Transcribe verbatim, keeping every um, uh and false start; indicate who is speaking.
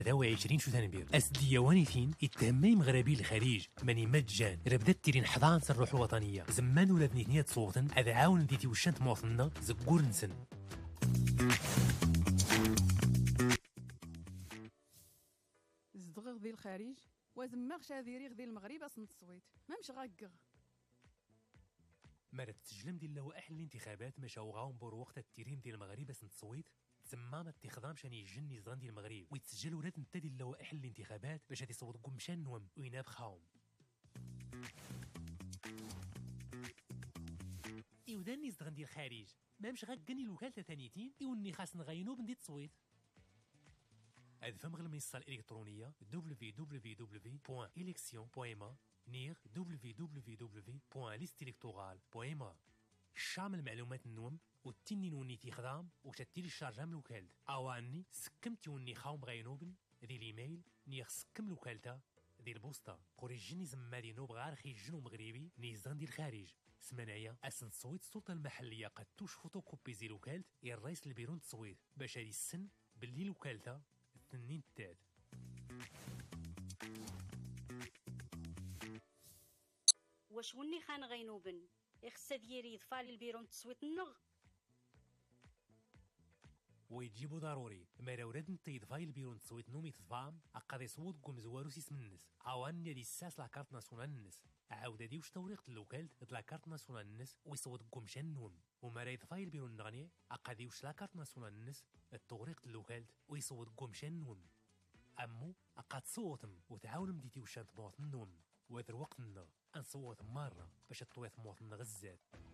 Speaker 1: ثلاثة وعشرين شو تنبير أسدي وانيثين يتهمي مغربي الخليج ماني مجان ربدت تيرين حضان الروح الوطنية زمان ولا ثنية صوتن هذا عاون ديتي وشانت مواطننا زقور نسن
Speaker 2: زدغغ ذي الخارج وزماغ شاذيريغ ذي المغرب أصن التصويت ما مش غاقغ
Speaker 1: مرة تسجلم ديال لوائح الانتخابات مشاو غاون بور وقت التيريم ديال المغرب أصن التصويت تسمى ما اتخاذ مشان يجن يزغن ديال المغرب ويتسجل ولاد نتا ديال لوائح الانتخابات باش غادي يصوت مشان نوم ويناب خاوم إيوداني يزغن ديال الخارج ما مش غاكني الوكالة ثانيتين إيوني خاص نغينو بندي التصويت هذا فهم المنصة الإلكترونية دبليو دبليو دبليو بوان إليكسيون بوان إم إيه نير دبليو دبليو دبليو بوان ليست إلكتورال بوان إم إيه شامل المعلومات النوم والتنين وني تيخدام وشتيلي الشارجة من الوكالة أواني سكمتي وني خاوم غاينوبن ذي الإيميل نيغ سكم الوكالة ذي البوسطة خوريجيني زمالي نوب غار خيجنو مغربي نيزغن ديال الخارج سمنايا أسن تصويت السلطة المحلية قد توش فوتوكوبي زي الوكالة يا الرئيس البيرون تصويت باش هادي السن باللي الوكالة الثنين التاد
Speaker 3: واش وني خان غينوبن يخص ديالي يضفالي البيرون تصويت النغ
Speaker 1: ويجيبو ضروري ما راه ولاد نتا يضفاي البيرون تصويت نومي تضفام عقد يصوت كوم زوارو سيس من الناس عوان ديال الساس لاكارت ناسيونال الناس عاود هادي واش توريقة الوكالة لاكارت ناسيونال الناس ويصوت كوم شان نوم وما راه يضفاي البيرون نغني عقد واش لاكارت ناسيونال الناس التوريقة الوكالة ويصوت كوم شان نوم امو عقد صوتم وتعاون مديتي وشان مواطن نوم وهذا الوقت لنا نصوت مرة باش الطويت مواطن غزات